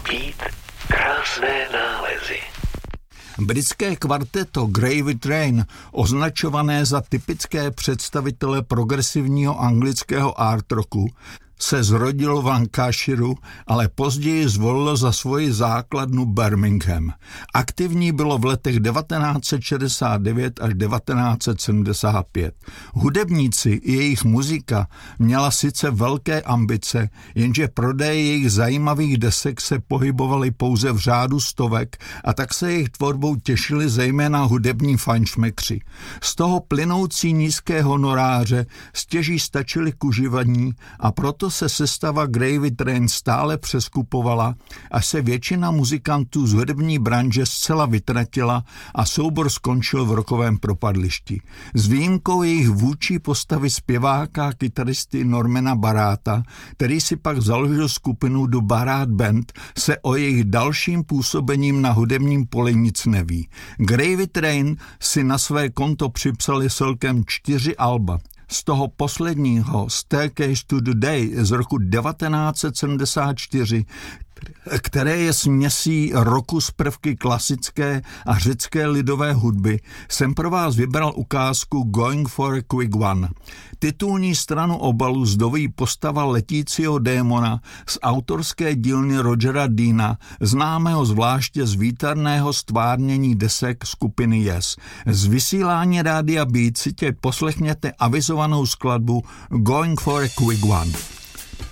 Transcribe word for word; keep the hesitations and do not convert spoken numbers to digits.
být krásné nálezy. Britské kvarteto Gravy Train, označované za typické představitele progresivního anglického art rocku, se zrodilo v Lancashireu, ale později zvolilo za svoji základnu Birmingham. Aktivní bylo v letech devatenáct set šedesát devět až devatenáct set sedmdesát pět. Hudebníci i jejich muzika měla sice velké ambice, jenže prodeje jejich zajímavých desek se pohybovaly pouze v řádu stovek a tak se jejich tvorbou těšili zejména hudební fajnšmekři. Z toho plynoucí nízké honoráře stěží stačily k uživání a proto se sestava Gravy Train stále přeskupovala, až se většina muzikantů z hudební branže zcela vytratila a soubor skončil v rokovém propadlišti. S výjimkou jejich vůdčí postavy zpěváka a kytaristy Normana Barata, který si pak založil skupinu The Barat Band, se o jejich dalším působením na hudebním poli nic neví. Gravy Train si na své konto připsali celkem čtyři alba. Z toho posledního Staircase to the Day z roku devatenáct set sedmdesát čtyři, které je směsí roku z prvky klasické a řecké lidové hudby, jsem pro vás vybral ukázku Going for a Quick One. Titulní stranu obalu zdoví postava letícího démona z autorské dílny Rogera Deana, známého zvláště z výtvarného stvárnění desek skupiny Yes. Z vysílání Rádia Beat si teď poslechněte avizovanou skladbu Going for a Quick One.